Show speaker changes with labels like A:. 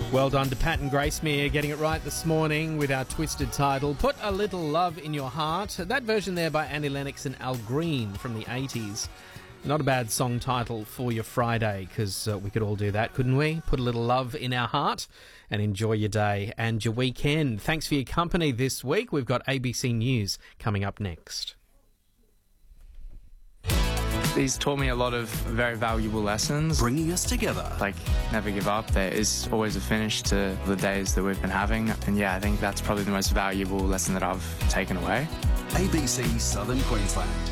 A: Well done to Pat and Gracemere getting it right this morning with our twisted title, Put a Little Love in Your Heart. That version there by Annie Lennox and Al Green from the 80s. Not a bad song title for your Friday, because we could all do that, couldn't we? Put a little love in our heart and enjoy your day and your weekend. Thanks for your company this week. We've got ABC News coming up next.
B: He's taught me a lot of very valuable lessons.
C: Bringing us together.
B: Like, never give up. There is always a finish to the days that we've been having. And yeah, I think that's probably the most valuable lesson that I've taken away.
C: ABC Southern Queensland.